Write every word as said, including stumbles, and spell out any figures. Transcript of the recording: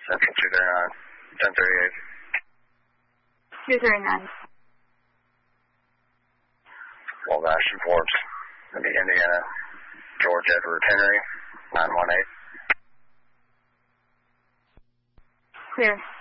Central two thirty-nine, ten thirty-eight. two thirty-nine. Wabash and Forbes, Indiana, George Edward Henry, nine one eight. Clear.